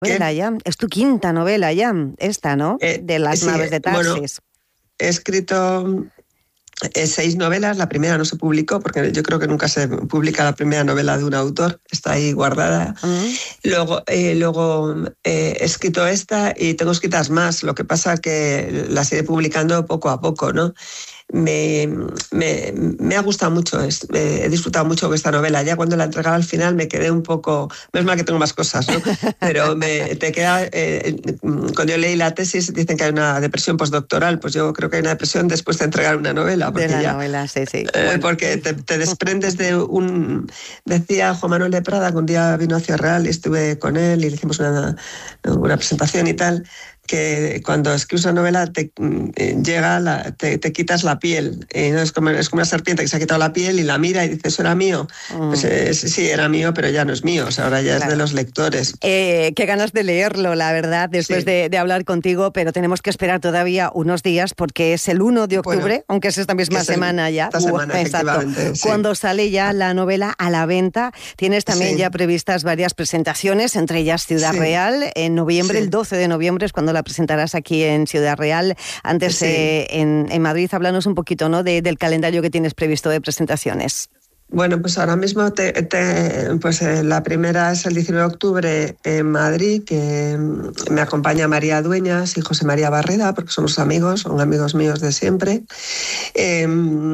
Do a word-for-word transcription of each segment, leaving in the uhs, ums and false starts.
Novela ya. Es tu quinta novela ya, esta, ¿no? Eh, de las sí, naves de Tarsis. Bueno, he escrito eh, seis novelas. La primera no se publicó porque yo creo que nunca se publica la primera novela de un autor. Está ahí guardada. Uh-huh. Luego, eh, luego eh, he escrito esta y tengo escritas más. Lo que pasa que las iré publicando poco a poco, ¿no? Me, me, me ha gustado mucho, es, eh, he disfrutado mucho con esta novela. Ya cuando la entregaba al final me quedé un poco, menos mal que tengo más cosas, ¿no? Pero me, te queda, eh, cuando yo leí la tesis dicen que hay una depresión postdoctoral, pues yo creo que hay una depresión después de entregar una novela. Porque de la ya, novela, sí, sí. Eh, bueno. Porque te, te desprendes de un... Decía Juan Manuel de Prada que un día vino a Ciudad Real y estuve con él y le hicimos una, una presentación y tal, que cuando escribes una novela te eh, llega, la, te, te quitas la piel. Eh, ¿no? es, como, es como una serpiente que se ha quitado la piel y la mira y dice, ¿eso era mío? Mm. Pues eh, sí, era mío, pero ya no es mío. O sea, ahora ya claro. es de los lectores. Eh, qué ganas de leerlo, la verdad, después sí. de, de hablar contigo, pero tenemos que esperar todavía unos días porque es el primero de octubre, bueno, aunque es esta misma semana ya. Esta semana, uh, exacto. Sí. Cuando sale ya la novela a la venta. Tienes también sí. ya previstas varias presentaciones, entre ellas Ciudad sí. Real. En noviembre, sí. el doce de noviembre es cuando la presentarás aquí en Ciudad Real. Antes sí. eh, en, en Madrid, háblanos un poquito, ¿no? de, del calendario que tienes previsto de presentaciones. Bueno, pues ahora mismo te, te, pues eh, la primera es el diecinueve de octubre en Madrid, que me acompaña María Dueñas y José María Barreda, porque somos amigos, son amigos míos de siempre. Eh,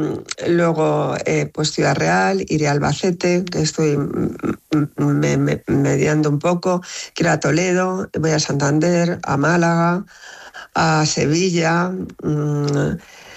luego, eh, pues Ciudad Real, iré a Albacete, que estoy me, me, mediando un poco, quiero ir a Toledo, voy a Santander, a Málaga, a Sevilla, mmm,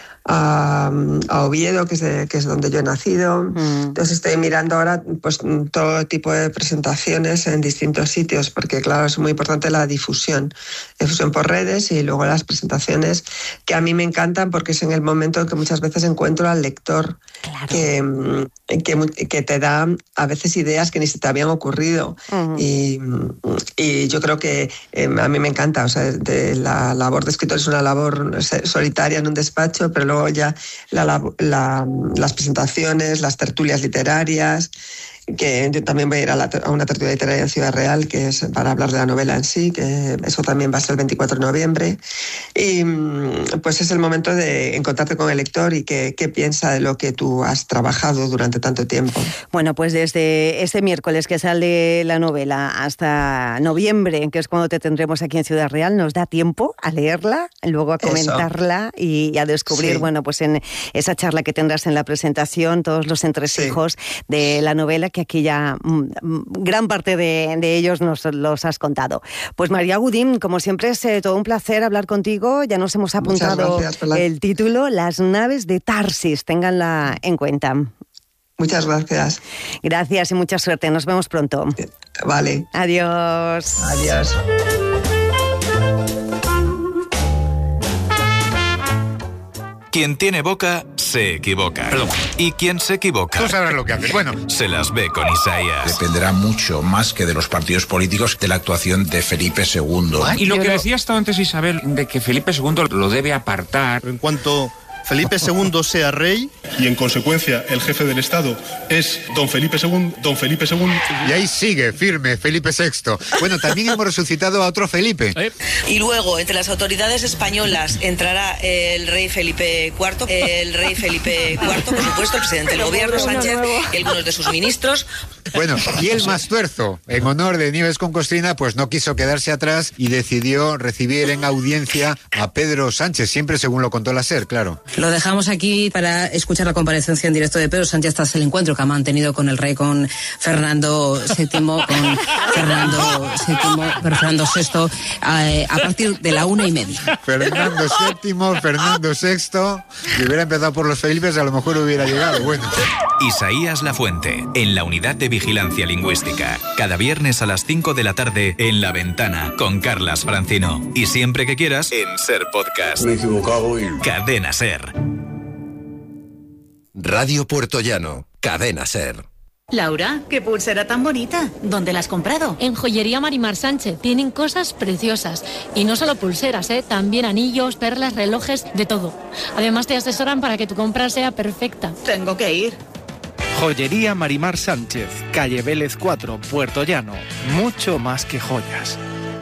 A, a Oviedo, que es, de, que es donde yo he nacido. Mm. Entonces estoy mirando ahora pues, todo tipo de presentaciones en distintos sitios, porque claro, es muy importante la difusión, difusión por redes y luego las presentaciones, que a mí me encantan porque es en el momento en que muchas veces encuentro al lector, claro. que, que, que te da a veces ideas que ni se te habían ocurrido. Mm. Y, y yo creo que eh, a mí me encanta, o sea, de la labor de escritor es una labor solitaria en un despacho, pero luego ya la, la, la, las presentaciones, las tertulias literarias, que yo también voy a ir a, la, a una tertulia literaria en Ciudad Real, que es para hablar de la novela en sí, que eso también va a ser el veinticuatro de noviembre. Y pues es el momento de encontrarte con el lector y qué, qué piensa de lo que tú has trabajado durante tanto tiempo. Bueno, pues desde este miércoles que sale la novela hasta noviembre, que es cuando te tendremos aquí en Ciudad Real, nos da tiempo a leerla, luego a comentarla y, y a descubrir, sí. bueno, pues en esa charla que tendrás en la presentación, todos los entresijos sí. de la novela, que aquí ya mm, gran parte de, de ellos nos los has contado. Pues María Gudín, como siempre es eh, todo un placer hablar contigo. Ya nos hemos apuntado la... el título, Las naves de Tarsis. Ténganla en cuenta. Muchas gracias. Gracias y mucha suerte. Nos vemos pronto. Vale. Adiós. Adiós. Quien tiene boca, se equivoca. Perdón. Y quien se equivoca... Tú sabrás lo que haces. Bueno. Se las ve con Isaías. Dependerá mucho, más que de los partidos políticos, de la actuación de Felipe segundo. ¿Ah? Y lo que decía hasta antes Isabel, de que Felipe segundo lo debe apartar. En cuanto Felipe segundo sea rey... Y en consecuencia el jefe del Estado es don Felipe segundo, don Felipe segundo. Y ahí sigue, firme, Felipe sexto. Bueno, también hemos resucitado a otro Felipe. ¿Eh? Y luego, entre las autoridades españolas entrará el rey Felipe cuarto, el rey Felipe cuarto, por supuesto, el presidente del gobierno, Sánchez, y algunos de sus ministros. Bueno, y el más tuerzo, en honor de Nieves con Costrina, pues no quiso quedarse atrás y decidió recibir en audiencia a Pedro Sánchez, siempre según lo contó la SER, claro. Lo dejamos aquí para escuchar la comparecencia en directo de Pedro Sánchez tras el encuentro que ha mantenido con el rey, con Fernando séptimo, con Fernando séptimo, Fernando sexto, a, a partir de la una y media. Fernando séptimo, Fernando sexto, si hubiera empezado por los Felipes a lo mejor hubiera llegado, bueno. Isaías Lafuente, en la unidad de Vigilancia Lingüística. Cada viernes a las cinco de la tarde en La Ventana con Carlas Francino. Y siempre que quieras en Ser Podcast. Me he equivocado y... Cadena Ser. Radio Puertollano. Cadena Ser. Laura, qué pulsera tan bonita. ¿Dónde la has comprado? En Joyería Marimar Sánchez. Tienen cosas preciosas. Y no solo pulseras, ¿eh? También anillos, perlas, relojes, de todo. Además te asesoran para que tu compra sea perfecta. Tengo que ir. Joyería Marimar Sánchez, calle Vélez cuatro, Puertollano. Mucho más que joyas.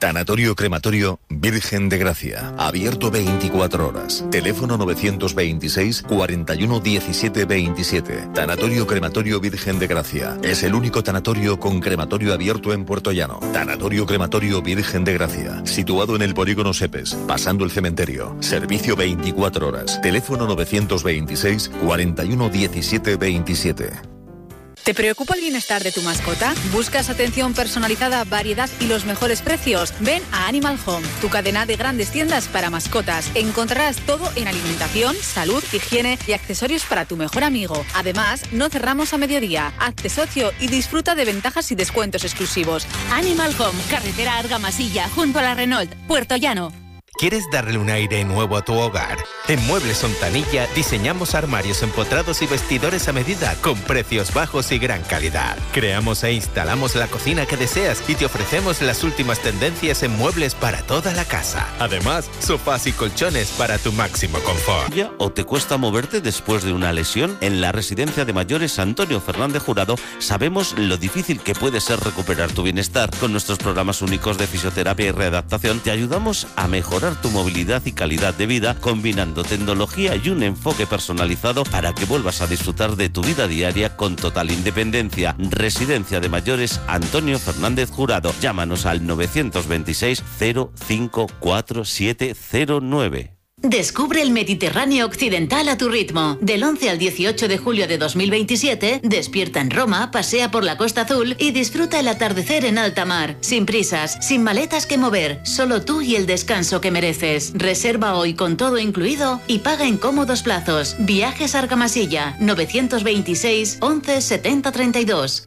Tanatorio Crematorio Virgen de Gracia. Abierto veinticuatro horas. Teléfono novecientos veintiséis, cuarenta y uno, diecisiete veintisiete. Tanatorio Crematorio Virgen de Gracia. Es el único tanatorio con crematorio abierto en Puerto Llano. Tanatorio Crematorio Virgen de Gracia. Situado en el polígono Sepes, pasando el cementerio. Servicio veinticuatro horas. Teléfono novecientos veintiséis, cuarenta y uno, diecisiete veintisiete. ¿Te preocupa el bienestar de tu mascota? ¿Buscas atención personalizada, variedad y los mejores precios? Ven a Animal Home, tu cadena de grandes tiendas para mascotas. Encontrarás todo en alimentación, salud, higiene y accesorios para tu mejor amigo. Además, no cerramos a mediodía. Hazte socio y disfruta de ventajas y descuentos exclusivos. Animal Home, carretera Argamasilla, junto a la Renault, Puerto Llano. ¿Quieres darle un aire nuevo a tu hogar? En Muebles Ontanilla diseñamos armarios empotrados y vestidores a medida con precios bajos y gran calidad. Creamos e instalamos la cocina que deseas y te ofrecemos las últimas tendencias en muebles para toda la casa. Además, sofás y colchones para tu máximo confort. ¿O te cuesta moverte después de una lesión? En la Residencia de Mayores Antonio Fernández Jurado sabemos lo difícil que puede ser recuperar tu bienestar. Con nuestros programas únicos de fisioterapia y readaptación te ayudamos a mejorar tu movilidad y calidad de vida, combinando tecnología y un enfoque personalizado para que vuelvas a disfrutar de tu vida diaria con total independencia. Residencia de Mayores Antonio Fernández Jurado. Llámanos al novecientos veintiséis, cero cinco cuatro siete cero nueve. Descubre el Mediterráneo occidental a tu ritmo. Del once al dieciocho de julio de dos mil veintisiete, despierta en Roma, pasea por la Costa Azul y disfruta el atardecer en alta mar. Sin prisas, sin maletas que mover, solo tú y el descanso que mereces. Reserva hoy con todo incluido y paga en cómodos plazos. Viajes Argamasilla, novecientos veintiséis, once, setenta, treinta y dos.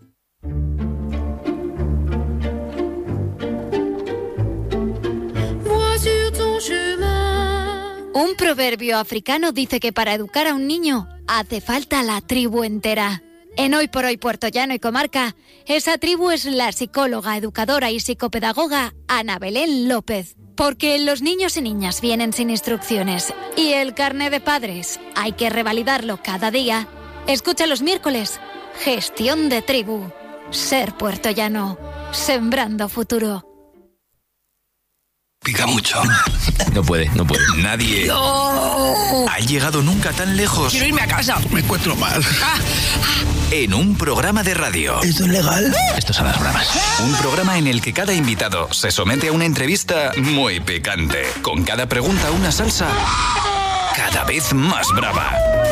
Un proverbio africano dice que para educar a un niño hace falta la tribu entera. En Hoy por Hoy Puerto Llano y Comarca, esa tribu es la psicóloga, educadora y psicopedagoga Ana Belén López. Porque los niños y niñas vienen sin instrucciones y el carné de padres hay que revalidarlo cada día. Escucha los miércoles, Gestión de Tribu. Ser puertollano, sembrando futuro. Pica mucho. No puede, no puede. Nadie ¡No! ha llegado nunca tan lejos. Quiero irme a casa. Me encuentro mal. Ah, En un programa de radio. ¿Esto es legal? Esto son las bromas. Un programa en el que cada invitado se somete a una entrevista muy picante. Con cada pregunta una salsa cada vez más brava.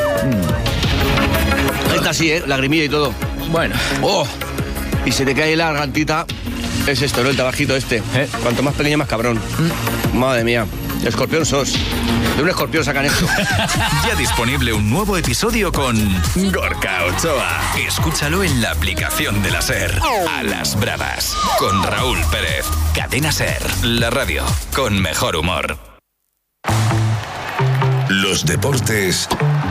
Ahí está así, ¿eh? Lagrimilla y todo. Bueno. ¡Oh! Y se te cae la gargantita. Es esto, ¿no? El tabajito este. ¿Eh? Cuanto más pequeño, más cabrón. ¿Mm? Madre mía. Escorpión sos. De un escorpión sacan esto. Ya disponible un nuevo episodio con Gorka Ochoa. Escúchalo en la aplicación de la SER. A las bravas. Con Raúl Pérez. Cadena SER. La radio con mejor humor. Los deportes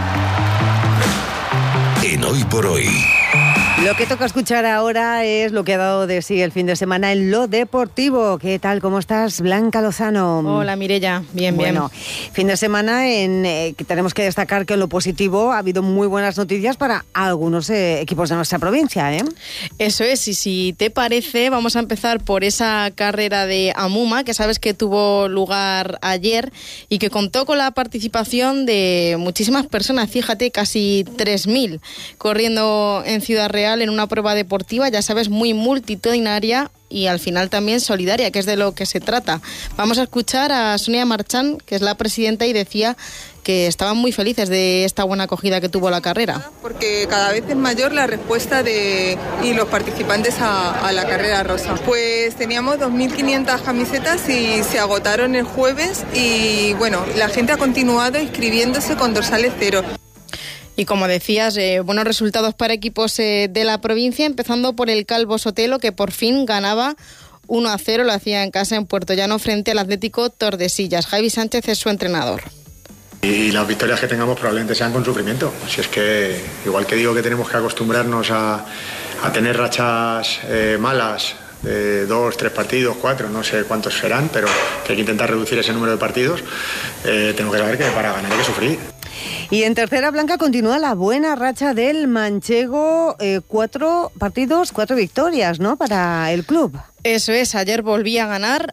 en Hoy por Hoy. Lo que toca escuchar ahora es lo que ha dado de sí el fin de semana en lo deportivo. ¿Qué tal? ¿Cómo estás, Blanca Lozano? Hola, Mireia. Bien, bueno, bien. Fin de semana en eh, que tenemos que destacar que en lo positivo ha habido muy buenas noticias para algunos eh, equipos de nuestra provincia, ¿eh? Eso es, y si te parece, vamos a empezar por esa carrera de Amuma, que sabes que tuvo lugar ayer y que contó con la participación de muchísimas personas, fíjate, casi tres mil, corriendo en Ciudad Real en una prueba deportiva, ya sabes, muy multitudinaria y al final también solidaria, que es de lo que se trata. Vamos a escuchar a Sonia Marchán, que es la presidenta, y decía que estaban muy felices de esta buena acogida que tuvo la carrera. Porque cada vez es mayor la respuesta de y los participantes a, a la carrera rosa. Pues teníamos dos mil quinientas camisetas y se agotaron el jueves y bueno, la gente ha continuado inscribiéndose con dorsales cero. Y como decías, eh, buenos resultados para equipos eh, de la provincia, empezando por el Calvo Sotelo, que por fin ganaba uno a cero, lo hacía en casa en Puerto Llano frente al Atlético Tordesillas. Javi Sánchez es su entrenador. Y las victorias que tengamos probablemente sean con sufrimiento. Si es que, igual que digo que tenemos que acostumbrarnos a, a tener rachas eh, malas, de dos, tres partidos, cuatro, no sé cuántos serán, pero que hay que intentar reducir ese número de partidos, eh, tengo que saber que para ganar hay que sufrir. Y en tercera, Blanca, continúa la buena racha del manchego, eh, cuatro partidos, cuatro victorias, ¿no?, para el club. Eso es, ayer volví a ganar